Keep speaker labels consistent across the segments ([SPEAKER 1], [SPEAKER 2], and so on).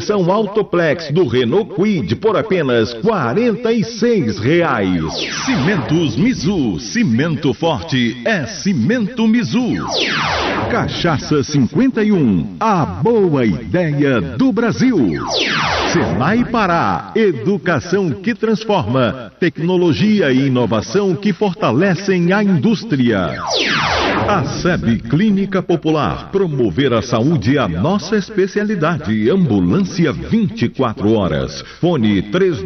[SPEAKER 1] versão Autoplex do Renault Kwid por apenas R$ 46. Cimentos Mizu, cimento forte é cimento Mizu. Cachaça 51, a boa ideia do Brasil. Senai Pará, educação que transforma, tecnologia e inovação que fortalecem a indústria. A SEB Clínica Popular, promover a saúde é a nossa especialidade. Ambulância 24 horas. Fone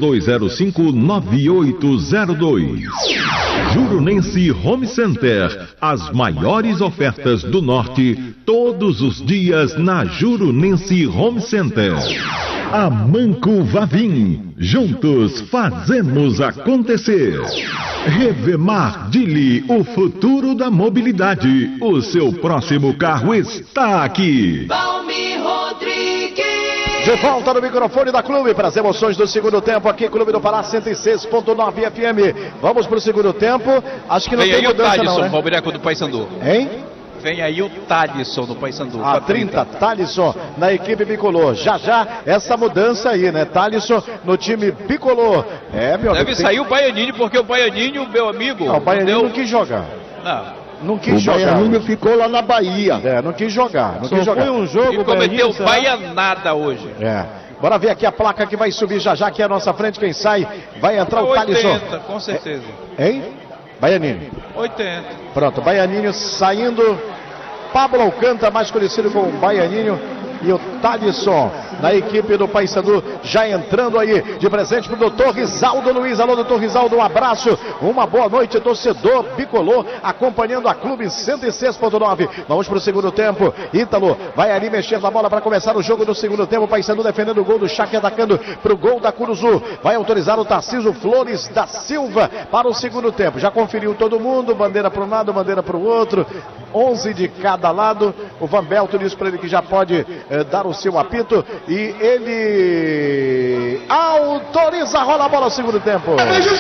[SPEAKER 1] 3205-9802. Jurunense Home Center, as maiores ofertas do Norte, todos os dias na Jurunense Home Center. Amanco Vavim, juntos fazemos acontecer. Revemar Dili, o futuro da mobilidade. O seu próximo carro está aqui.
[SPEAKER 2] Valmir Rodrigues.
[SPEAKER 3] De volta no microfone da Clube para as emoções do segundo tempo aqui, Clube do Pará 106.9 FM. Vamos para o segundo tempo. Acho que não tem mudança não, né?
[SPEAKER 4] O boneco do Paysandu.
[SPEAKER 3] Hein?
[SPEAKER 4] Vem aí o Thalisson do Paysandu.
[SPEAKER 3] A 30, Thalisson na equipe bicolor. Já essa mudança aí, né? Thalisson no time bicolor.
[SPEAKER 4] Deve sair o Baianinho, porque o Baianinho, meu amigo...
[SPEAKER 3] Não, o Baianinho não quis jogar. Não quis jogar. O Baianinho ficou lá na Bahia. Não quis jogar. Foi um jogo...
[SPEAKER 4] E cometeu baianada hoje.
[SPEAKER 3] Bora ver aqui a placa que vai subir já aqui à nossa frente. Quem sai vai entrar o Thalisson.
[SPEAKER 4] 80, com certeza.
[SPEAKER 3] Hein? Baianinho.
[SPEAKER 4] 80.
[SPEAKER 3] Pronto, Baianinho saindo. Pablo Alcântara, mais conhecido como Baianinho. E o Thalisson, na equipe do Paysandu, já entrando aí de presente para o doutor Rizaldo Luiz. Alô, doutor Rizaldo, um abraço, uma boa noite, torcedor bicolor, acompanhando a Clube 106.9. Vamos para o segundo tempo. Ítalo vai ali mexer na bola para começar o jogo do segundo tempo. O Paysandu defendendo o gol do Chaque, atacando para o gol da Curuzu. Vai autorizar o Tarcísio Flores da Silva para o segundo tempo. Já conferiu todo mundo, bandeira para um lado, bandeira para o outro. 11 de cada lado. O Van Belto disse para ele que já pode dar o seu apito e ele autoriza, rola a bola no segundo tempo.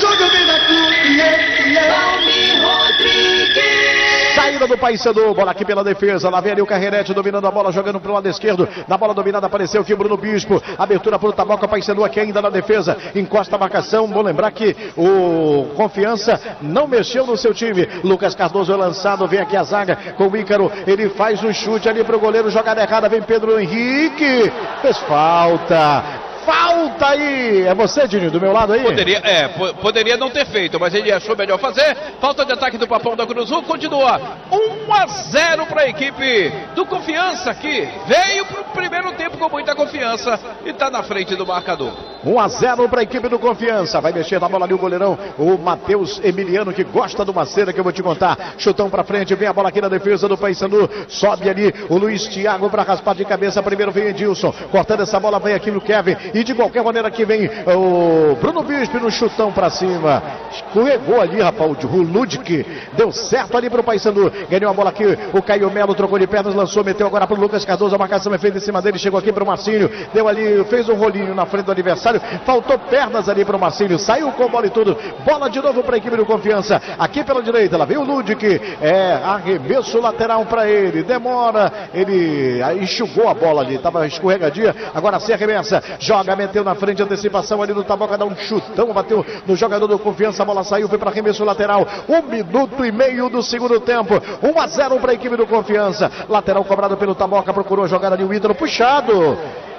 [SPEAKER 3] Saída do Paysandu, bola aqui pela defesa, lá vem ali o Carrerete dominando a bola, jogando pro lado esquerdo, na bola dominada apareceu aqui Bruno Bispo, abertura pro Taboca, Paysandu aqui ainda na defesa, encosta a marcação, vou lembrar que o Confiança não mexeu no seu time, Lucas Cardoso é lançado, vem aqui a zaga com o Ícaro, ele faz um chute ali pro goleiro, jogada errada, vem Pedro Henrique, fez falta aí, é você, Dinho, do meu lado aí?
[SPEAKER 4] Poderia não ter feito, mas ele achou melhor fazer. Falta de ataque do Papão da Curuzu, continua 1-0 para a equipe do Confiança, que veio para o primeiro tempo com muita confiança e está na frente do marcador.
[SPEAKER 3] 1-0 para a equipe do Confiança, vai mexer na bola ali o goleirão, o Matheus Emiliano, que gosta do Maceira, que eu vou te contar, chutão para frente, vem a bola aqui na defesa do Paysandu, sobe ali o Luiz Thiago para raspar de cabeça, primeiro vem Edilson, cortando essa bola, vem aqui no Kevin, e de qualquer maneira que vem o Bruno Bispo no chutão pra cima. Escorregou ali, rapaz, o Ludic. Deu certo ali pro Paysandu. Ganhou a bola aqui, o Caio Melo trocou de pernas, lançou, meteu agora pro Lucas Cardoso. A marcação é feita em cima dele, chegou aqui pro Marcinho. Deu ali, fez um rolinho na frente do adversário. Faltou pernas ali pro Marcinho. Saiu com bola e tudo. Bola de novo pra equipe do Confiança. Aqui pela direita, lá vem o Ludic. Arremesso lateral pra ele. Demora. Ele enxugou a bola ali, tava escorregadia. Agora se arremessa. Joga, meteu na frente, antecipação ali no Taboca, dá um chutão, bateu no jogador do Confiança, a bola saiu, foi para arremesso lateral, 1 minuto e meio do segundo tempo, 1-0 para a equipe do Confiança, lateral cobrado pelo Taboca, procurou jogar ali o Ítalo puxado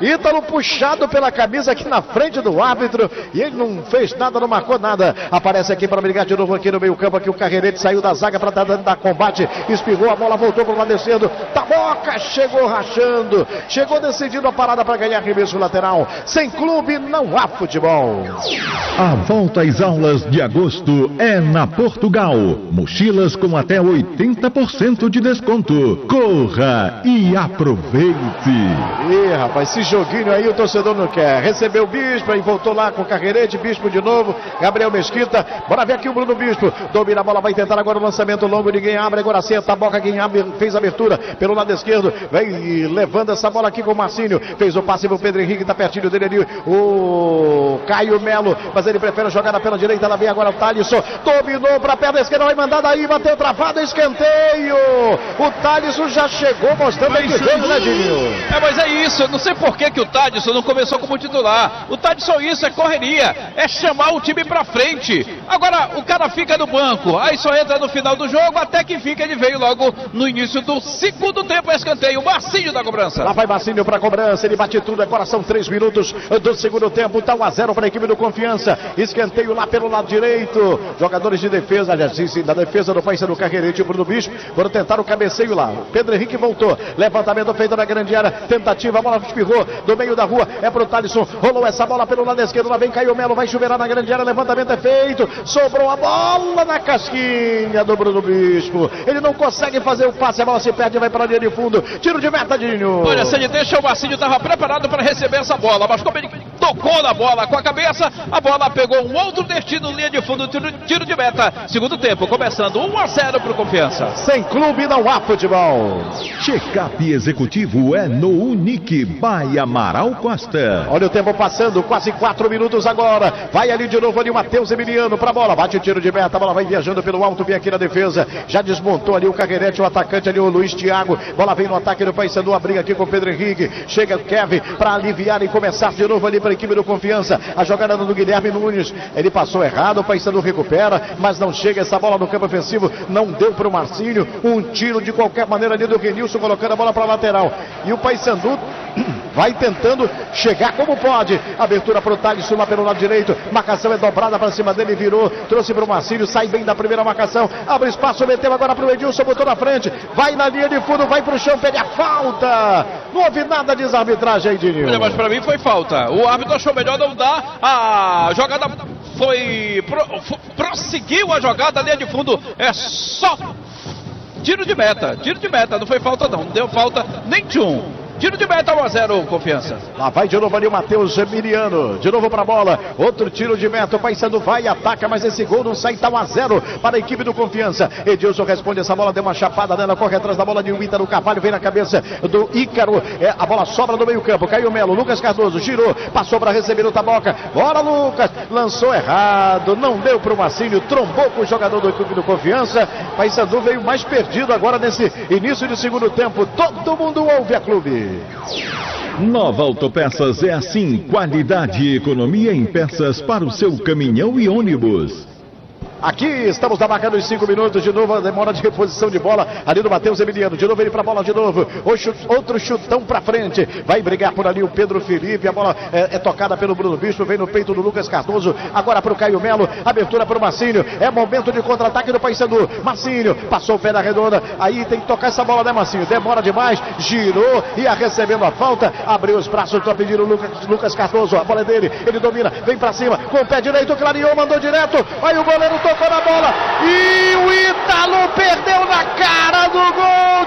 [SPEAKER 3] pela camisa aqui na frente do árbitro, e ele não fez nada, não marcou nada, aparece aqui para brigar de novo aqui no meio campo, aqui o Carrerete saiu da zaga para dar combate, espirrou a bola, voltou para o lado esquerdo, Taboca chegou rachando, chegou decidindo a parada para ganhar arremesso lateral, sem clube não há futebol.
[SPEAKER 1] A volta às aulas de agosto é na Portugal, mochilas com até 80% de desconto, corra e aproveite.
[SPEAKER 3] Rapaz, esse joguinho aí o torcedor não quer. Recebeu o Bispo e voltou lá com o Carrerete, Bispo de novo, Gabriel Mesquita, bora ver aqui o Bruno Bispo, domina a bola, vai tentar agora o lançamento longo, ninguém abre, agora sim, a Taboca quem abre, fez a abertura pelo lado esquerdo, vem levando essa bola aqui com o Marcinho, fez o passe pro Pedro Henrique, tá pertinho dele ali, o Caio Melo, mas ele prefere a jogada pela direita, lá vem agora o Thalisson, dominou pra perna esquerda, vai mandar daí, bateu travado, escanteio, o Thalisson já chegou mostrando que veio, né, Dinho?
[SPEAKER 4] Mas é isso, eu não sei por por que o Tadson não começou como titular. O Tadson isso é correria, é chamar o time pra frente. Agora o cara fica no banco, aí só entra no final do jogo, até que fica, ele veio logo no início do segundo tempo, escanteio, Marcinho da cobrança.
[SPEAKER 3] Lá vai Marcinho pra cobrança, ele bate tudo, agora são 3 minutos do segundo tempo, tá 1-0 para a equipe do Confiança. Escanteio lá pelo lado direito, jogadores de defesa, aliás, da defesa do Paysandu, Carreirete e Bruno Bispo, foram tentar o cabeceio lá. Pedro Henrique voltou, levantamento feito na grande área, tentativa, a bola espirrou do meio da rua, é pro Thalisson, rolou essa bola pelo lado esquerdo, lá vem Caio Melo, vai chuveirar na grande área, levantamento é feito, sobrou a bola na casquinha do Bruno Bispo, ele não consegue fazer o passe, a bola se perde, vai para a linha de fundo, tiro de meta, Dinho.
[SPEAKER 4] Olha, se ele deixa, o Marcinho estava preparado para receber essa bola, mas como ele tocou na bola com a cabeça, a bola pegou um outro destino, linha de fundo, tiro de meta, segundo tempo, começando 1-0 para o Confiança.
[SPEAKER 3] Sem clube não há futebol.
[SPEAKER 1] Check-up executivo é no Unique by Amaral Costa.
[SPEAKER 3] Olha o tempo passando, quase 4 minutos agora. Vai ali de novo ali o Matheus Emiliano pra bola. Bate o tiro de meta, a bola vai viajando pelo alto, vem aqui na defesa. Já desmontou ali o Carreirete, o atacante ali, o Luiz Thiago. Bola vem no ataque do Paysandu, a briga aqui com o Pedro Henrique. Chega o Kevin pra aliviar e começar de novo ali para a equipe do Confiança. A jogada do Guilherme Nunes. Ele passou errado, o Paysandu recupera, mas não chega essa bola no campo ofensivo. Não deu pro Marcinho. Um tiro de qualquer maneira ali do Renilson, colocando a bola pra lateral. E o Paysandu vai tentando chegar como pode. Abertura pro Thalisson lá pelo lado direito. Marcação é dobrada para cima dele, virou, trouxe pro Marcinho, sai bem da primeira marcação. Abre espaço, meteu agora pro Edilson, botou na frente. Vai na linha de fundo, vai pro chão, pede a falta. Não houve nada de desarbitragem aí, Dinho.
[SPEAKER 4] Olha, mas pra mim foi falta. O árbitro achou melhor não dar. A jogada prosseguiu a jogada, linha de fundo. É só tiro de meta, não foi falta não deu falta nem de um. Tiro de meta, 1-0, Confiança.
[SPEAKER 3] Lá vai de novo ali o Matheus Emiliano. De novo pra bola. Outro tiro de meta. O Paysandu vai e ataca, mas esse gol não sai. Tá 1-0 para a equipe do Confiança. Edilson responde essa bola, deu uma chapada nela, corre atrás da bola de Ícaro Carvalho, vem na cabeça do Ícaro. A bola sobra do meio campo. Caio Melo, Lucas Cardoso, girou, passou para receber o Taboca. Bora, Lucas. Lançou errado, não deu pro Marcinho, trombou com o jogador do equipe do Confiança. Paysandu veio mais perdido agora nesse início de segundo tempo. Todo mundo ouve a clube.
[SPEAKER 1] Nova Autopeças é assim, qualidade e economia em peças para o seu caminhão e ônibus.
[SPEAKER 3] Aqui estamos na marca dos 5 minutos, de novo a demora de reposição de bola ali do Matheus Emiliano, de novo ele pra bola de novo, outro chutão pra frente, vai brigar por ali o Pedro Felipe, a bola é tocada pelo Bruno Bispo, vem no peito do Lucas Cardoso, agora pro Caio Melo, abertura pro Marcinho, é momento de contra-ataque do Paysandu, Marcinho, passou o pé na redonda, aí tem que tocar essa bola, né, Marcinho, demora demais, girou, ia recebendo a falta, abriu os braços, tá pedindo o Lucas Cardoso, a bola é dele, ele domina, vem pra cima, com o pé direito, clareou, mandou direto, aí o goleiro tocou na bola e o Ítalo perdeu na cara do gol,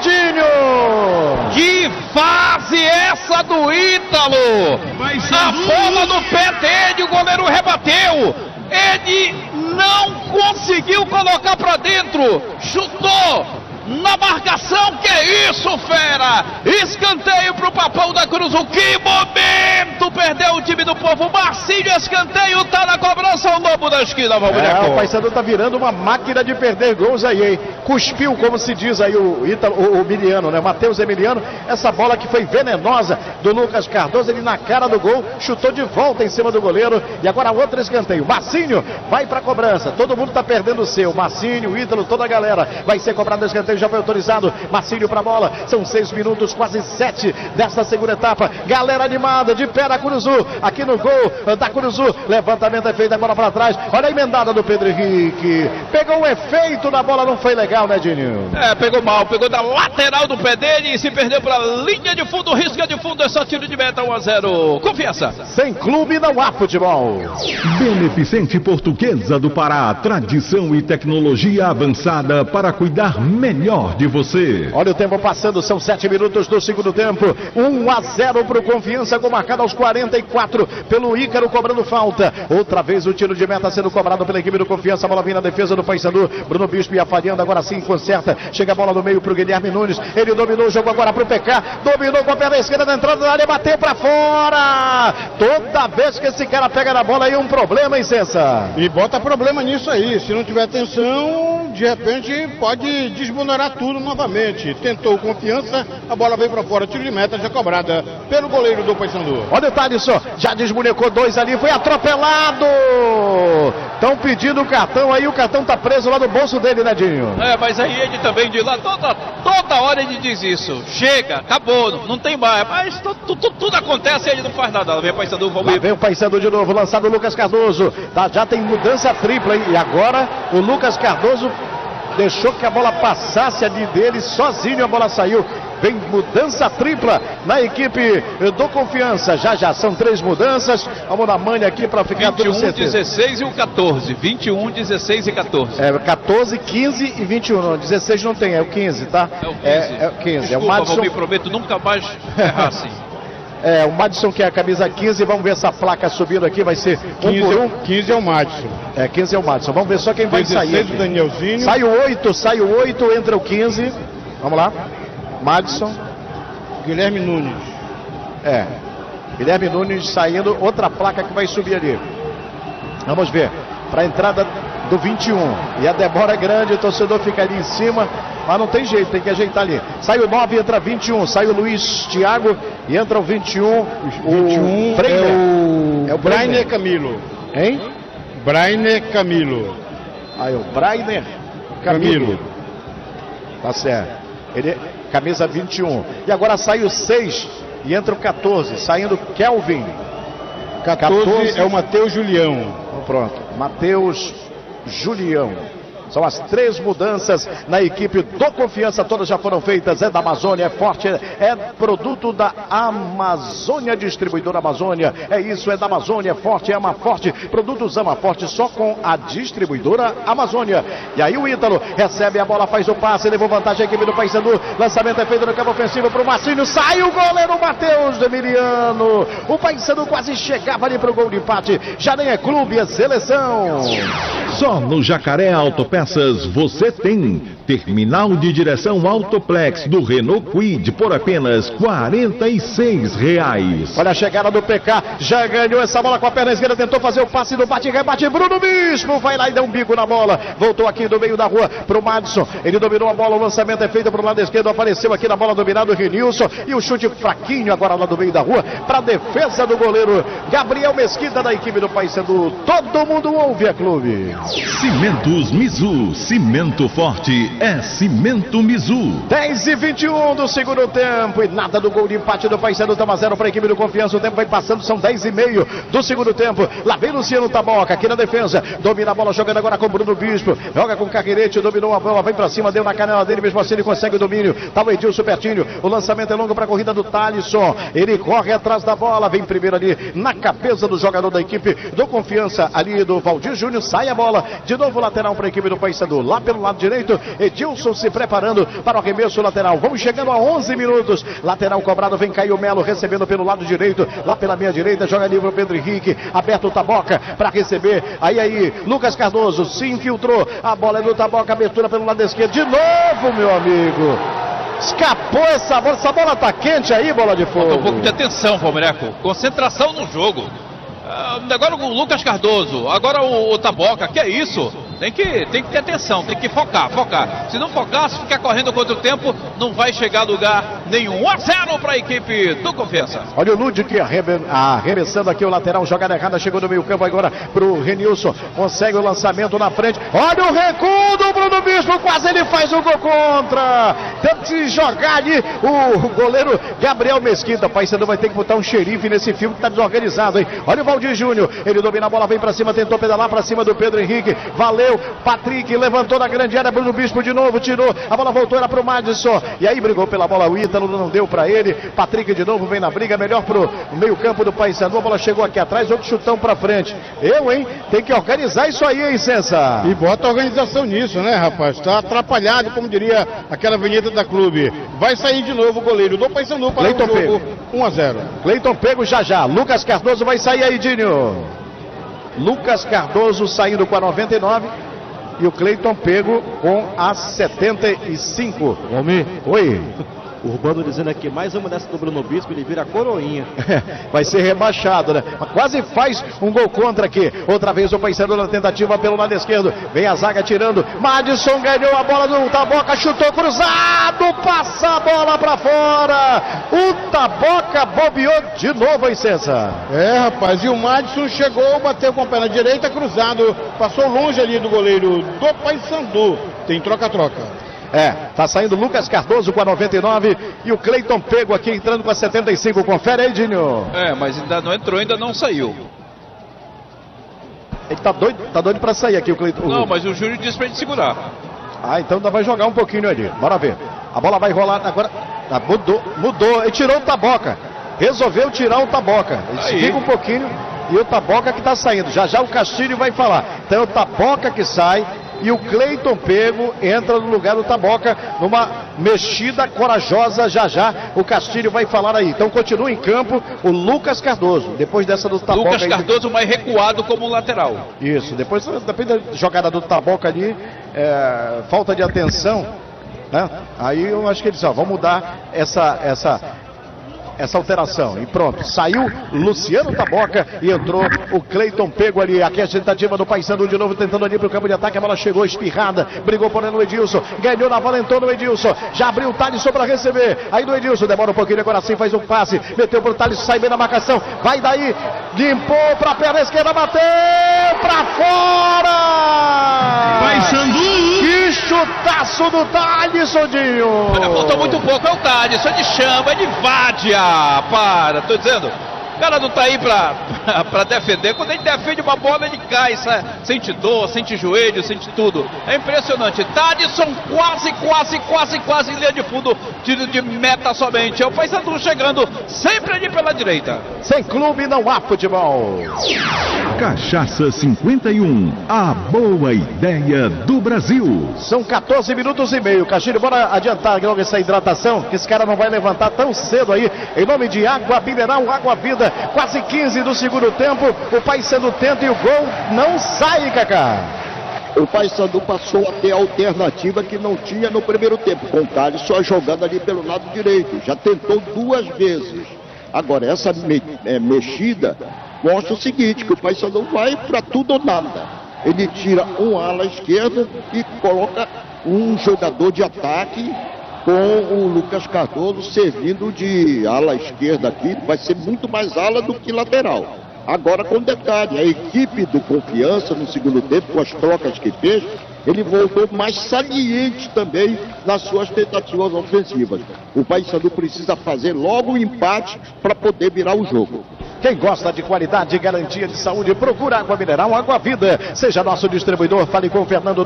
[SPEAKER 3] Dinho.
[SPEAKER 4] Que fase essa do Ítalo! A bola no pé dele, o goleiro rebateu. Ele não conseguiu colocar pra dentro. Chutou na marcação, que isso, fera! Escanteio pro Papão da Cruz, que momento! Perdeu o time do povo, Marcinho, escanteio, tá na cobrança, o Lobo da esquina,
[SPEAKER 3] o Paysandu tá virando uma máquina de perder gols aí, hein? Cuspiu, como se diz aí o Emiliano, né? Matheus Emiliano, essa bola que foi venenosa do Lucas Cardoso, ele na cara do gol, chutou de volta em cima do goleiro, e agora outro escanteio, Marcinho vai pra cobrança, todo mundo tá perdendo o seu, Marcinho, o Ítalo, toda a galera, vai ser cobrado o escanteio, já foi autorizado, Marcinho pra bola, são 6 minutos, quase 7 desta segunda etapa, galera animada, de pé da Curuzu, aqui no gol da Curuzu, levantamento é feito agora pra trás, olha a emendada do Pedro Henrique, pegou um efeito na bola, não foi legal, né, Dinho?
[SPEAKER 4] Pegou mal, pegou da lateral do pé dele e se perdeu pra linha de fundo, risca de fundo, é só tiro de meta, 1-0, Confiança.
[SPEAKER 3] Sem clube não há futebol.
[SPEAKER 1] Beneficente Portuguesa do Pará, tradição e tecnologia avançada para cuidar melhor de você.
[SPEAKER 3] Olha o tempo passando, são 7 minutos do segundo tempo, 1-0 pro Confiança, gol marcado aos 44 pelo Ícaro, cobrando falta. Outra vez o tiro de meta sendo cobrado pela equipe do Confiança, a bola vem na defesa do Paysandu, Bruno Bispo ia falhando, agora sim conserta, chega a bola no meio pro Guilherme Nunes, ele dominou o jogo agora pro PK, dominou com a perna esquerda na entrada da área, bateu pra fora. Toda vez que esse cara pega na bola aí um problema, hein, Cessa?
[SPEAKER 5] E bota problema nisso aí, se não tiver atenção, de repente pode desmonorar tudo novamente. Tentou Confiança, a bola veio para fora, tiro de meta já cobrada pelo goleiro do Paysandu.
[SPEAKER 3] Olha o Thalisson, já desmunecou 2 ali, foi atropelado. Estão pedindo o cartão aí, o cartão tá preso lá no bolso dele, né, Dinho?
[SPEAKER 4] Mas aí ele também de lá, toda hora ele diz isso. Chega, acabou, não tem mais. Mas tudo acontece e ele não faz nada. Lá vem o Paysandu, vamos ver.
[SPEAKER 3] Vem o Paysandu de novo, lançado o Lucas Cardoso. Já tem mudança tripla, hein? E agora o Lucas Cardoso deixou que a bola passasse ali dele, sozinho a bola saiu. Vem mudança tripla na equipe do Confiança. Já são 3 mudanças. Vamos na manha aqui para ficar
[SPEAKER 4] 21,
[SPEAKER 3] tudo certo.
[SPEAKER 4] 16 e o 14. 21, 16 e 14.
[SPEAKER 3] 14, 15 e 21. Não, 16 não tem, é o 15, tá?
[SPEAKER 4] É o 15.
[SPEAKER 3] É o 15.
[SPEAKER 4] Desculpa,
[SPEAKER 3] é o Madison.
[SPEAKER 4] me prometo nunca mais errar assim.
[SPEAKER 3] O Madison que é a camisa 15. Vamos ver essa placa subindo aqui. Vai ser
[SPEAKER 5] 15,
[SPEAKER 3] por 1.
[SPEAKER 5] 15 é o Madison.
[SPEAKER 3] 15 é o Madison. Vamos ver só quem vai
[SPEAKER 5] 16
[SPEAKER 3] sair.
[SPEAKER 5] o Danielzinho.
[SPEAKER 3] Sai o 8, entra o 15. Vamos lá. Madison.
[SPEAKER 5] Guilherme Nunes.
[SPEAKER 3] Guilherme Nunes saindo. Outra placa que vai subir ali. Vamos ver. Para a entrada do 21. E a demora é grande. O torcedor fica ali em cima. Mas não tem jeito, tem que ajeitar ali. Sai o 9, entra 21. Sai o Luiz Thiago e entra o 21.
[SPEAKER 5] O 21 é o Brainer Camilo.
[SPEAKER 3] Hein?
[SPEAKER 5] Brainer Camilo.
[SPEAKER 3] Aí o Brainer Camilo. Tá certo. Ele camisa 21. E agora sai o 6 e entra o 14. Saindo Kelvin.
[SPEAKER 5] 14 é o Matheus Julião.
[SPEAKER 3] Então, pronto. Matheus Julião. São as 3 mudanças na equipe do Confiança, todas já foram feitas. É da Amazônia, é forte, é produto da Amazônia, distribuidora Amazônia. É isso, é da Amazônia, é forte, é Amaforte. Produtos Amaforte só com a distribuidora Amazônia. E aí o Ítalo recebe a bola, faz o passe, levou vantagem a equipe do Paysandu. Lançamento é feito no campo ofensivo para o Marcinho. Sai o goleiro Matheus Emiliano. O Paysandu quase chegava ali para o gol de empate. Já nem é clube, é seleção.
[SPEAKER 1] Só no Jacaré Autopeças você tem terminal de direção Autoplex do Renault Kwid por apenas R$ 46.
[SPEAKER 3] Olha a chegada do PK, já ganhou essa bola com a perna esquerda, tentou fazer o passe do bate-rebate, Bruno Bispo vai lá e deu um bico na bola, voltou aqui do meio da rua pro Madison, ele dominou a bola, o lançamento é feito pro lado esquerdo, apareceu aqui na bola dominada o Renilson, e o chute fraquinho agora lá do meio da rua, pra defesa do goleiro Gabriel Mesquita da equipe do Paysandu. Todo mundo ouve a clube.
[SPEAKER 1] Cimentos Mizu, cimento forte é Cimento Mizu.
[SPEAKER 3] 10:21 do segundo tempo e nada do gol de empate do Paysandu. Tava 0 para a equipe do Confiança. O tempo vai passando, são 10:30 do segundo tempo. Lá vem Luciano Taboca aqui na defesa. Domina a bola, jogando agora com Bruno Bispo. Joga com Carreirete, dominou a bola, vem para cima, deu na canela dele, mesmo assim ele consegue o domínio. Tá o Edilson Pertinho. O lançamento é longo para a corrida do Thalisson. Ele corre atrás da bola, vem primeiro ali na cabeça do jogador da equipe do Confiança, ali do Valdir Júnior. Sai a bola, de novo lateral para a equipe do Paysandu. Lá pelo lado direito, Edilson se preparando para o arremesso lateral. Vamos chegando a 11 minutos. Lateral cobrado, vem Caio Melo recebendo pelo lado direito. Lá pela meia direita, joga livre o Pedro Henrique. Aberto o Taboca para receber. Aí, Lucas Cardoso se infiltrou. A bola é do Taboca, abertura pelo lado esquerdo. De novo, meu amigo. Escapou essa bola. Essa bola tá quente aí, bola de fogo.
[SPEAKER 4] Falta um pouco de atenção, Palmeireco. Concentração no jogo. Agora o Lucas Cardoso, agora o Taboca, que é isso? Tem que ter atenção, tem que focar. Se não focar, se ficar correndo contra o tempo, não vai chegar a lugar nenhum. 1-0 para a equipe do Confiança.
[SPEAKER 3] Olha o Ludwig arremessando aqui o lateral, jogada errada, chegou no meio campo agora pro Renilson, consegue o lançamento na frente. Olha o recuo do Bruno Bispo, quase ele faz o gol contra. Tenta se jogar ali o goleiro Gabriel Mesquita. Paysandu vai ter que botar um xerife nesse filme que tá desorganizado, hein? Olha o Valdir Júnior, ele domina a bola, vem pra cima, tentou pedalar pra cima do Pedro Henrique, valeu. Patrick levantou na grande área, Bruno Bispo de novo, tirou, a bola voltou, era pro Madison, e aí brigou pela bola o Ítalo, não deu pra ele, Patrick de novo vem na briga, melhor pro meio campo do Paysandu, a bola chegou aqui atrás, outro chutão pra frente, tem que organizar isso aí, hein, Sensa?
[SPEAKER 5] E bota organização nisso, né, rapaz, tá atrapalhado, como diria aquela vinheta da clube, vai sair de novo o goleiro do Paysandu para o jogo 1-0.
[SPEAKER 3] Cleiton Pego já, Lucas Cardoso vai sair aí, Dinho. Lucas Cardoso saindo com a 99 e o Cleiton Pego com a 75.
[SPEAKER 5] Almir.
[SPEAKER 3] Oi.
[SPEAKER 6] O Urbano dizendo aqui, mais uma dessa do Bruno Bispo, ele vira coroinha.
[SPEAKER 3] Vai ser rebaixado, né? Quase faz um gol contra aqui. Outra vez o Paysandu na tentativa pelo lado esquerdo. Vem a zaga tirando. Madison ganhou a bola do Taboca, chutou cruzado, passa a bola pra fora. O Taboca bobeou de novo, hein, César?
[SPEAKER 5] É, rapaz, e o Madison chegou, bateu com a perna direita, cruzado, passou longe ali do goleiro do Paysandu. Tem troca-troca.
[SPEAKER 3] Tá saindo Lucas Cardoso com a 99 e o Cleiton Pego aqui entrando com a 75. Confere aí, Dinho.
[SPEAKER 4] Mas ainda não entrou, ainda não saiu.
[SPEAKER 3] Ele tá doido pra sair aqui o Cleiton.
[SPEAKER 4] Não, mas o Júlio disse pra ele segurar.
[SPEAKER 3] Então ainda vai jogar um pouquinho ali. Bora ver. A bola vai rolar agora. Mudou. Ele tirou o Taboca. Resolveu tirar o Taboca. Ele fica um pouquinho e o Taboca que tá saindo. Já o Castilho vai falar. Então é o Taboca que sai. E o Cleiton Pego entra no lugar do Taboca, numa mexida corajosa. Já o Castilho vai falar aí. Então continua em campo o Lucas Cardoso. Depois dessa do Taboca.
[SPEAKER 4] Lucas Cardoso mais recuado como lateral.
[SPEAKER 3] Isso, depois depende da jogada do Taboca ali, falta de atenção, né? Aí eu acho que eles vão mudar essa alteração. E pronto, saiu Luciano Taboca e entrou o Cleiton Pego ali. Aqui a tentativa do Paysandu de novo, tentando ali para o campo de ataque. A bola chegou espirrada, brigou por ele no Edilson, ganhou na bola, entrou no Edilson, já abriu o Thalisson para receber. Aí do Edilson, demora um pouquinho, agora sim faz um passe, meteu pro Thalisson, sai bem na marcação, vai daí, limpou para a perna esquerda, bateu para fora!
[SPEAKER 1] Paysandu!
[SPEAKER 3] Que chutaço do Thalisson, Dinho!
[SPEAKER 4] Faltou muito pouco, é o Thalisson, ele chama, ele invade. Tô dizendo, o cara não tá aí pra defender. Quando ele defende uma bola, ele cai, sente dor, sente joelho, sente tudo. É impressionante. Thalisson quase em linha de fundo, tiro de meta somente. É o Paysandu chegando sempre ali pela direita.
[SPEAKER 3] Sem clube não há futebol.
[SPEAKER 1] Cachaça 51, a boa ideia do Brasil.
[SPEAKER 3] São 14 minutos e meio. Castilho, bora adiantar logo essa hidratação, que esse cara não vai levantar tão cedo aí. Em nome de Água Mineral, Água Vida. Quase 15 do segundo tempo. O Paysandu tenta e o gol não sai, Cacá.
[SPEAKER 7] O Paysandu passou a ter a alternativa que não tinha no primeiro tempo, com o Thalisson jogando ali pelo lado direito. Já tentou 2 vezes. Agora, essa mexida mostra o seguinte, que o Paysandu vai para tudo ou nada. Ele tira um ala esquerdo e coloca um jogador de ataque com o Lucas Cardoso servindo de ala esquerda aqui. Vai ser muito mais ala do que lateral. Agora com detalhe, a equipe do Confiança no segundo tempo, com as trocas que fez, ele voltou mais saliente também nas suas tentativas ofensivas. O Paysandu precisa fazer logo o empate para poder virar o jogo.
[SPEAKER 3] Quem gosta de qualidade e garantia de saúde, procura Água Mineral, Água Vida. Seja nosso distribuidor, fale com o Fernando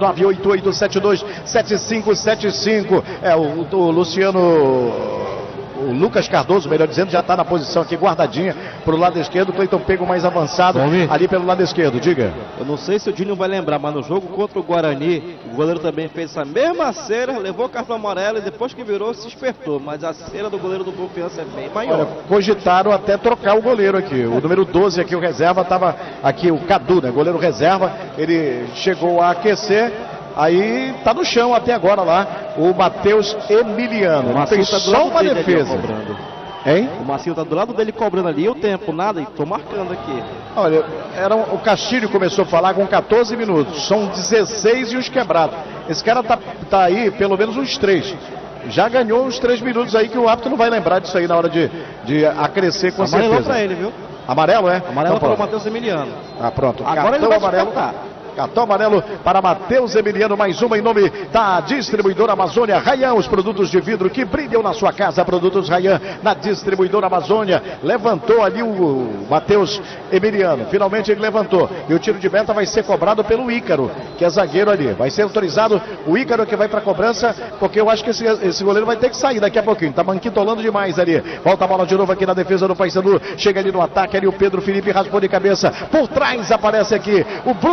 [SPEAKER 3] 988727575. O Luciano... O Lucas Cardoso, melhor dizendo, já está na posição aqui, guardadinha para o lado esquerdo. O Cleiton Pego mais avançado ali pelo lado esquerdo. Diga.
[SPEAKER 6] Eu não sei se o Dinho vai lembrar, mas no jogo contra o Guarani, o goleiro também fez essa mesma cera, levou cartão amarelo e depois que virou se espertou. Mas a cera do goleiro do Confiança é bem maior.
[SPEAKER 3] Olha, cogitaram até trocar o goleiro aqui. O número 12 aqui, o reserva, estava aqui, o Cadu, né? Goleiro reserva, ele chegou a aquecer. Aí tá no chão até agora lá o Matheus Emiliano. Não tem só uma defesa. Hein?
[SPEAKER 6] O Marcinho tá do lado dele cobrando ali, o tempo, nada, e tô marcando aqui.
[SPEAKER 3] Olha, o Castilho começou a falar com 14 minutos, são 16 e os quebrados. Esse cara tá aí pelo menos uns 3. Já ganhou uns 3 minutos aí que o árbitro não vai lembrar disso aí na hora de acrescer com certeza.
[SPEAKER 6] Amarelo pra ele, viu?
[SPEAKER 3] Amarelo, é?
[SPEAKER 6] Amarelo para o Matheus Emiliano.
[SPEAKER 3] Pronto.
[SPEAKER 6] Agora ele vai amarelo.
[SPEAKER 3] Cartão amarelo para Matheus Emiliano, mais uma em nome da distribuidora Amazônia Rayan, os produtos de vidro que brilham na sua casa, produtos Rayan na distribuidora Amazônia. Levantou ali o Matheus Emiliano, finalmente ele levantou, e o tiro de meta vai ser cobrado pelo Ícaro, que é zagueiro ali, vai ser autorizado o Ícaro que vai para a cobrança, porque eu acho que esse goleiro vai ter que sair daqui a pouquinho, tá manquitolando demais ali. Volta a bola de novo aqui na defesa do Paysandu, chega ali no ataque, ali o Pedro Felipe raspou de cabeça, por trás aparece aqui o Bruno Bispo,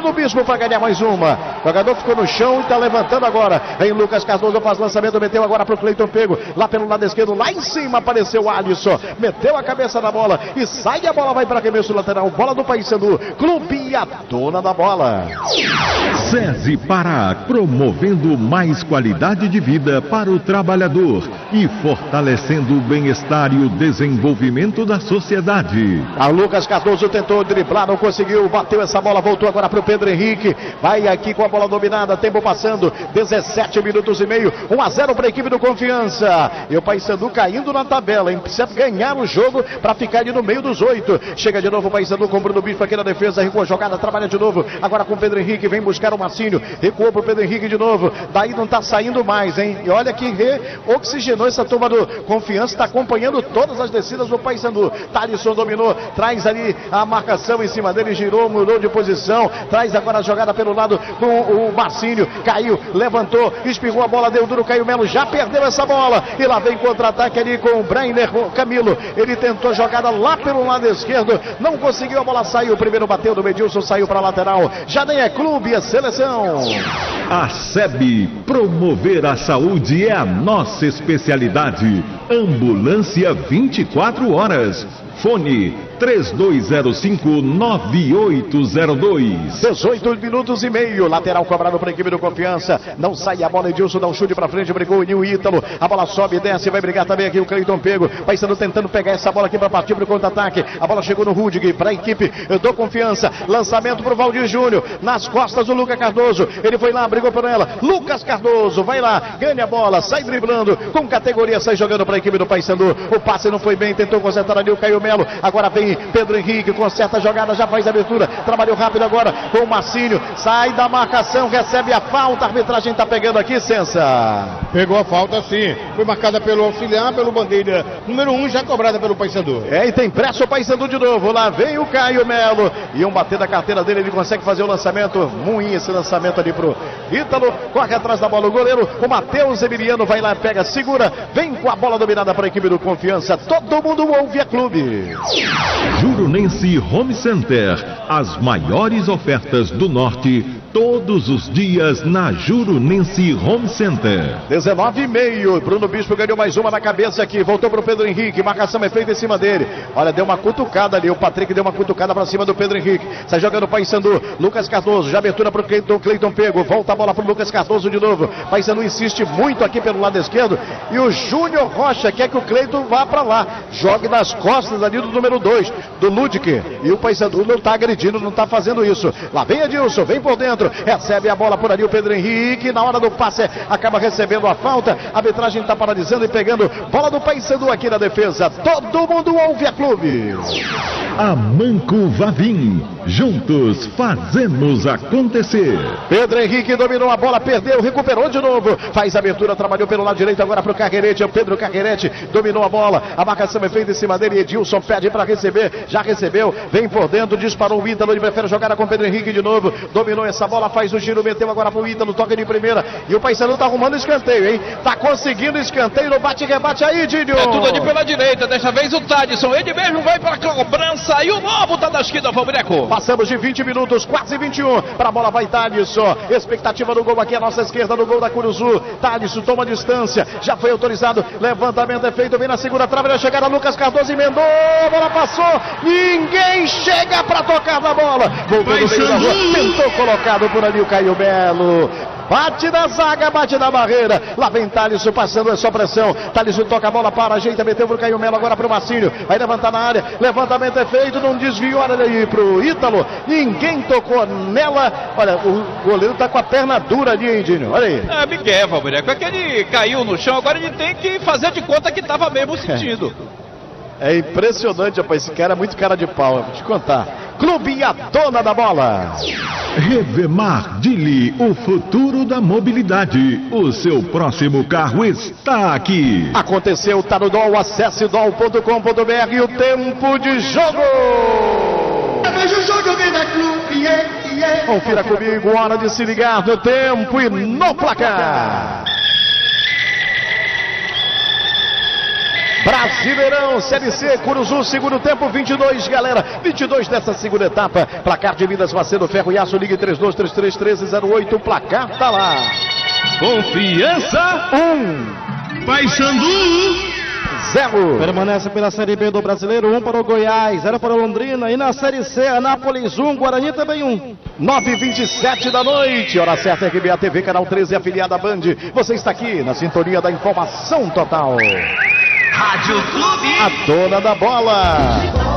[SPEAKER 3] para ganhar mais uma. O jogador ficou no chão e está levantando agora. Vem Lucas Cardoso, faz lançamento, meteu agora para o Cleiton Pego. Lá pelo lado esquerdo, lá em cima apareceu o Alisson. Meteu a cabeça na bola e sai a bola, vai para arremesso lateral. Bola do Paysandu. Clube a dona da bola.
[SPEAKER 1] SESI Pará, promovendo mais qualidade de vida para o trabalhador e fortalecendo o bem-estar e o desenvolvimento da sociedade.
[SPEAKER 3] A Lucas Cardoso tentou driblar, não conseguiu, bateu essa bola, voltou agora para o Pedro Henrique. Vai aqui com a bola dominada, tempo passando, 17 minutos e meio, 1-0 para a equipe do Confiança. E o Paysandu caindo na tabela, hein? Precisa ganhar o jogo para ficar ali no meio dos 8. Chega de novo o Paysandu com o Bruno Bispo aqui na defesa, recuou a jogada, trabalha de novo, agora com o Pedro Henrique, vem buscar o Marcinho, recuou para o Pedro Henrique de novo, daí não está saindo mais, hein? E olha que oxigenou essa turma do Confiança, está acompanhando todas as descidas do Paysandu. Thalisson dominou, traz ali a marcação em cima dele, girou, mudou de posição, traz agora a jogada pelo lado com o Marcinho, caiu, levantou, espirrou a bola, deu duro, Caio Melo já perdeu essa bola, e lá vem contra-ataque ali com o Brainer Camilo, ele tentou jogada lá pelo lado esquerdo, não conseguiu, a bola saiu, o primeiro bateu do Medilson, saiu para a lateral, já nem é clube, é seleção.
[SPEAKER 1] A SEB, promover a saúde é a nossa especialidade. Ambulância 24 horas. Fone 3205-9802.
[SPEAKER 3] 18 minutos e meio. Lateral cobrado para a equipe do Confiança. Não sai a bola. Edilson dá um chute para frente. Brigou o Nil Ítalo. A bola sobe e desce. Vai brigar também aqui o Cleiton Pego. Paysandu tentando pegar essa bola aqui para partir para o contra-ataque. A bola chegou no Rudig para a equipe do Confiança. Lançamento para o Valdir Júnior. Nas costas do Lucas Cardoso. Ele foi lá, brigou por ela. Lucas Cardoso vai lá, ganha a bola, sai driblando. Com categoria, sai jogando para a equipe do Paysandu. O passe não foi bem. Tentou consertar ali o Caio Melo. Agora vem Pedro Henrique, conserta a jogada, já faz a abertura, trabalhou rápido agora com o Marcinho, sai da marcação, recebe a falta, a arbitragem está pegando aqui, Sensa.
[SPEAKER 5] Pegou a falta sim, foi marcada pelo auxiliar, pelo bandeira número 1, já cobrada pelo Paysandu.
[SPEAKER 3] E tem pressa o Paysandu de novo, lá vem o Caio Melo, iam bater da carteira dele, ele consegue fazer o lançamento, ruim esse lançamento ali pro Ítalo, corre atrás da bola o goleiro, o Matheus Emiliano vai lá, pega, segura, vem com a bola dominada para a equipe do Confiança, todo mundo ouve a clube.
[SPEAKER 1] Jurunense Home Center, as maiores ofertas do Norte, todos os dias na Jurunense Home Center.
[SPEAKER 3] 19,5, Bruno Bispo ganhou mais uma na cabeça aqui, voltou para o Pedro Henrique, marcação é feita em cima dele, olha, deu uma cutucada ali, o Patrick deu uma cutucada para cima do Pedro Henrique, sai jogando o Paysandu, Lucas Cardoso, já abertura para o Cleiton Pego, volta a bola para o Lucas Cardoso de novo, Paysandu insiste muito aqui pelo lado esquerdo, e o Júnior Rocha quer que o Cleiton vá para lá, jogue nas costas ali do número 2, do Ludic, e o Paysandu não está agredindo, não está fazendo isso, lá vem Edilson, vem por dentro, recebe a bola por ali o Pedro Henrique, na hora do passe acaba recebendo a falta, a arbitragem está paralisando e pegando bola do Paysandu aqui na defesa, todo mundo ouve a clube.
[SPEAKER 1] Amanco Vavim, juntos fazemos acontecer.
[SPEAKER 3] Pedro Henrique dominou a bola, perdeu, recuperou de novo, faz a abertura, trabalhou pelo lado direito agora para o Carquerete, o Pedro Carquerete dominou a bola, a marcação é feita em cima dele, Edilson pede para receber, já recebeu, vem por dentro, disparou o Ítalo, ele prefere jogar com o Pedro Henrique de novo, dominou essa bola, faz o giro, meteu agora pro Ítalo, toca de primeira, e o Paysandu tá arrumando escanteio, hein? Tá conseguindo escanteio no bate-rebate aí, Dinho.
[SPEAKER 4] É tudo ali pela direita, dessa vez o Thalisson, ele mesmo vai pra cobrança, e o novo tá da esquina, Valbreco.
[SPEAKER 3] Passamos de 20 minutos, quase 21, pra bola vai Thalisson, expectativa do gol aqui à nossa esquerda, no gol da Curuzu, Thalisson toma distância, já foi autorizado, levantamento é feito, vem na segunda trave, a chegada Lucas Cardoso emendou, a bola passou, ninguém chega pra tocar na bola, voltou no meio da rua, tentou colocado por ali o Caio Melo, bate na zaga, bate na barreira, lá vem Thalisson passando a sua pressão, Thalisson toca a bola para, ajeita, meteu pro Caio Melo, agora pro Marcinho, vai levantar na área, levantamento é feito, não desviou, olha aí pro Ítalo, ninguém tocou nela, olha, o goleiro tá com a perna dura ali, hein, Dinho, olha aí.
[SPEAKER 4] É, Miguel, Valbreco, é que ele caiu no chão, agora ele tem que fazer de conta que tava mesmo sentindo.
[SPEAKER 3] É impressionante, rapaz, esse cara é muito cara de pau, vou te contar. Clube a dona da bola.
[SPEAKER 1] Revemar Dili, o futuro da mobilidade. O seu próximo carro está aqui.
[SPEAKER 3] Aconteceu, tá no DOL, acesse dol.com.br e o tempo de jogo. Confira comigo, hora de se ligar no tempo e no placar. Brasileirão, Série C, Curuzu, segundo tempo, 22, galera. 22 dessa segunda etapa. Placar de Minas, Macedo, Ferro e Aço, ligue 32331308. O placar tá lá.
[SPEAKER 1] Confiança 1, Paysandu 0.
[SPEAKER 6] Permanece pela Série B do Brasileiro, 1 para o Goiás, 0 para o Londrina. E na Série C, Anápolis 1, Guarani também 1.
[SPEAKER 3] 9h27 da noite, hora certa, RBA TV, canal 13, afiliada à Band. Você está aqui na sintonia da informação total.
[SPEAKER 2] Rádio Clube.
[SPEAKER 3] A dona da bola.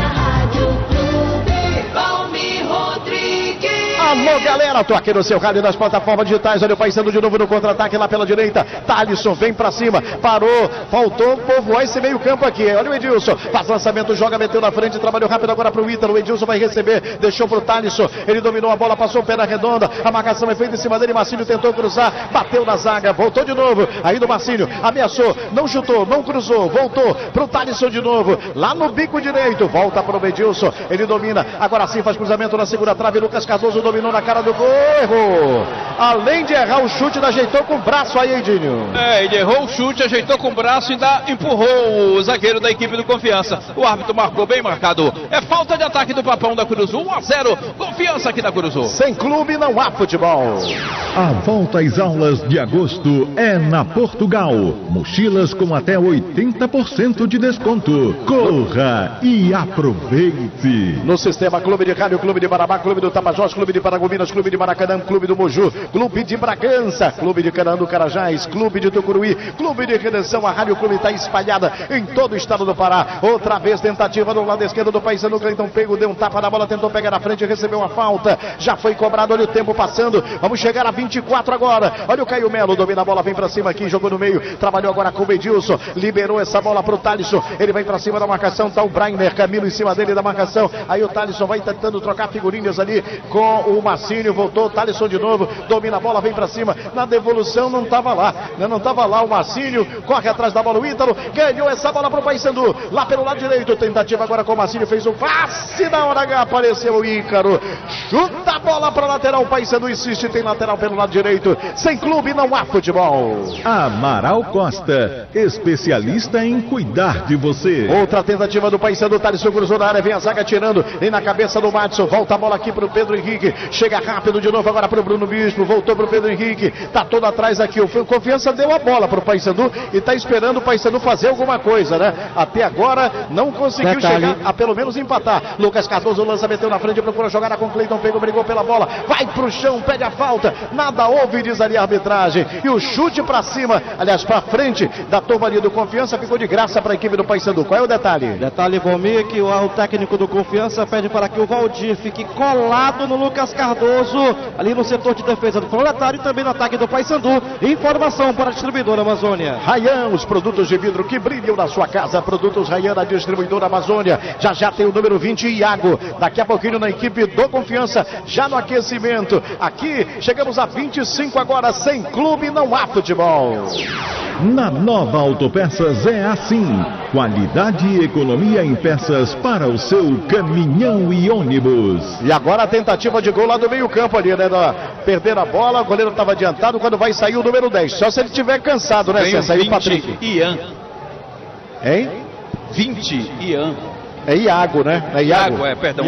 [SPEAKER 3] Alô, galera, tô aqui no seu rádio das plataformas digitais. Olha o Paysandu de novo no contra-ataque lá pela direita. Thalisson vem pra cima, parou, faltou povoar esse meio campo aqui. Olha o Edilson, faz lançamento, joga, meteu na frente, trabalhou rápido agora pro Ítalo. O Edilson vai receber, deixou pro Thalisson. Ele dominou a bola, passou o pé na redonda. A marcação é feita em cima dele. Marcinho tentou cruzar, bateu na zaga, voltou de novo. Aí do Marcinho, ameaçou, não chutou, não cruzou, voltou pro Thalisson de novo. Lá no bico direito, volta pro Edilson. Ele domina, agora sim faz cruzamento na segunda trave. Lucas Cardoso dominou na cara do gol, errou. Além de errar o chute, ele ajeitou com o braço aí, Edinho.
[SPEAKER 4] Ele errou o chute, ajeitou com o braço e ainda empurrou o zagueiro da equipe do Confiança. O árbitro marcou bem marcado. É falta de ataque do Papão da Curuzu, 1-0. Confiança aqui da Curuzu.
[SPEAKER 3] Sem clube não há futebol.
[SPEAKER 1] A volta às aulas de agosto é na Portugal. Mochilas com até 80% de desconto. Corra e aproveite.
[SPEAKER 3] No sistema Clube de Rádio, Clube de Marabá, Clube do Tapajós, Clube de Paragominas, Clube de Maracanã, Clube do Moju, Clube de Bragança, Clube de Canaã Carajás, Clube de Tucuruí, Clube de Redenção. A Rádio Clube está espalhada em todo o estado do Pará. Outra vez tentativa do lado esquerdo do Paysandu. Cleiton Pego deu um tapa na bola, tentou pegar na frente, recebeu uma falta. Já foi cobrado, olha o tempo passando. Vamos chegar a 24 agora. Olha o Caio Melo, domina a bola, vem pra cima aqui, jogou no meio, trabalhou agora com o Edilson, liberou essa bola pro Thalisson. Ele vai pra cima da marcação, tá o Brainer, Camilo em cima dele da marcação. Aí o Thalisson vai tentando trocar figurinhas ali com o Marcinho, voltou, Thalisson de novo, domina a bola, vem pra cima, na devolução não tava lá, não tava lá o Marcinho, corre atrás da bola o Ítalo, ganhou essa bola pro Paysandu, lá pelo lado direito, tentativa agora com o Marcinho, fez um passe, na hora H apareceu o Ícaro, chuta a bola pra lateral, o Paysandu insiste, tem lateral pelo lado direito, sem clube não há futebol.
[SPEAKER 1] Amaral Costa, especialista em cuidar de você.
[SPEAKER 3] Outra tentativa do Paysandu, Thalisson cruzou na área, vem a zaga tirando, e na cabeça do Madison, volta a bola aqui pro Pedro Henrique, chega rápido de novo agora pro Bruno Bispo, voltou pro Pedro Henrique, tá todo atrás aqui, o Confiança deu a bola pro Paysandu e tá esperando o Paysandu fazer alguma coisa, né? Até agora não conseguiu chegar a pelo menos empatar. Lucas Cardoso lança, meteu na frente, procura jogar com Cleiton Pego, brigou pela bola, vai pro chão, pede a falta, nada houve, diz ali a arbitragem, e o chute pra cima, aliás, pra frente da turma ali do Confiança, ficou de graça pra equipe do Paysandu. Qual é o detalhe?
[SPEAKER 6] Detalhe, Valmir, que o técnico do Confiança pede para que o Valdir fique colado no Lucas Cardoso, ali no setor de defesa do Proletário e também no ataque do Paysandu. Informação para a distribuidora Amazônia.
[SPEAKER 3] Rayan, os produtos de vidro que brilham na sua casa. Produtos Rayan, a distribuidora Amazônia. Já tem o número 20, Iago. Daqui a pouquinho na equipe do Confiança, já no aquecimento. Aqui, chegamos a 25 agora, sem clube não há futebol.
[SPEAKER 1] Na Nova Autopeças é assim. Qualidade e economia em peças para o seu caminhão e ônibus.
[SPEAKER 3] E agora a tentativa de gol lá do meio campo ali, né? Perderam a bola, o goleiro estava adiantado, quando vai sair o número 10. Só se ele estiver cansado, né?
[SPEAKER 4] Tem
[SPEAKER 3] Saiu o Patrick.
[SPEAKER 4] Ian.
[SPEAKER 3] Hein?
[SPEAKER 4] 20, Ian.
[SPEAKER 3] É Iago, né? É Iago.
[SPEAKER 4] Perdão,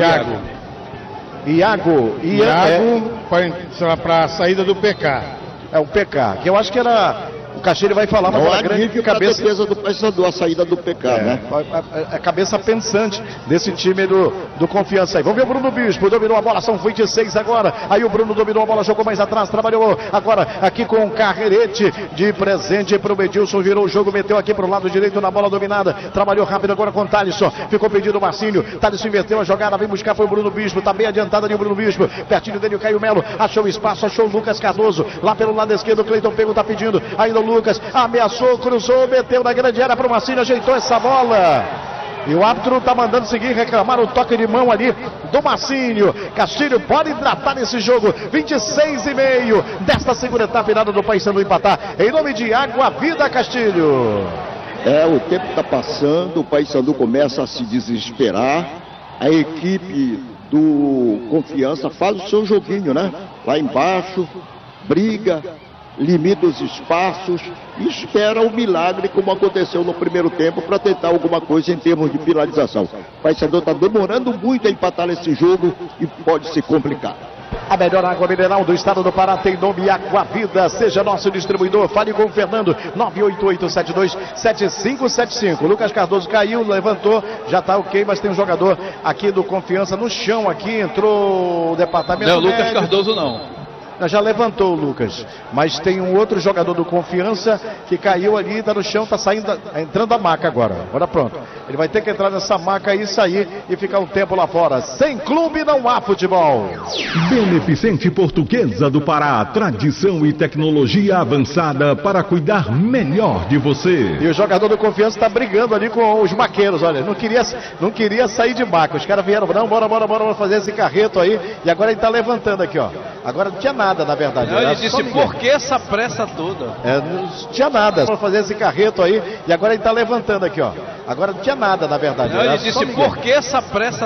[SPEAKER 3] Iago
[SPEAKER 5] para a saída do PK.
[SPEAKER 3] É o PK, que eu acho que era... O Caxeira vai falar, mas
[SPEAKER 7] uma
[SPEAKER 3] grande cabeça...
[SPEAKER 7] defesa do Paysandu, a saída do PK, né?
[SPEAKER 3] A cabeça pensante desse time do Confiança aí. Vamos ver o Bruno Bispo, dominou a bola, são 26 agora. Aí o Bruno dominou a bola, jogou mais atrás, trabalhou agora aqui com o Carrerete de presente pro Edilson, virou o jogo, meteu aqui pro lado direito na bola dominada. Trabalhou rápido agora com o Thalisson, ficou pedido o Marcinho. Thalisson inverteu a jogada, vem buscar, foi o Bruno Bispo, tá bem adiantado ali o Bruno Bispo. Pertinho dele o Caio Melo, achou o espaço, achou o Lucas Cardoso. Lá pelo lado esquerdo, o Cleiton Pego tá pedindo, ainda o Lucas ameaçou, cruzou, meteu na grande área para o Marcinho, ajeitou essa bola. E o árbitro está mandando seguir, reclamar o toque de mão ali do Marcinho. Castilho pode hidratar nesse jogo. 26,5 desta segunda etapa, virada do Paysandu empatar. Em nome de Água Vida, Castilho.
[SPEAKER 7] O tempo está passando, o Paysandu começa a se desesperar. A equipe do Confiança faz o seu joguinho, né? Lá embaixo, briga. limita os espaços e espera o milagre, como aconteceu no primeiro tempo, para tentar alguma coisa em termos de finalização. O Paysandu está demorando muito a empatar esse jogo e pode se complicar.
[SPEAKER 3] A melhor água mineral do estado do Pará tem nome Aquavida. Seja nosso distribuidor. Fale com o Fernando. 988727575. Lucas Cardoso caiu, levantou. Já está ok, mas tem um jogador aqui do Confiança no chão. Aqui entrou o departamento.
[SPEAKER 4] Não, Lucas Cardoso não.
[SPEAKER 3] Já levantou o Lucas, mas tem um outro jogador do Confiança que caiu ali, está no chão, está saindo, entrando a maca agora. Agora pronto. Ele vai ter que entrar nessa maca e sair e ficar um tempo lá fora. Sem clube não há futebol.
[SPEAKER 1] Beneficente Portuguesa do Pará, tradição e tecnologia avançada para cuidar melhor de você.
[SPEAKER 3] E o jogador do Confiança está brigando ali com os maqueiros, olha, não queria sair de maca. Os caras vieram, não, bora fazer esse carreto aí, e agora ele está levantando aqui, ó. Agora não tinha nada, na verdade.
[SPEAKER 4] Não, ele disse, por que essa pressa toda?
[SPEAKER 3] Não tinha nada, para fazer esse carreto aí, e agora ele está levantando aqui, ó. Agora não tinha nada, na verdade.
[SPEAKER 4] Não, ele disse, por que essa pressa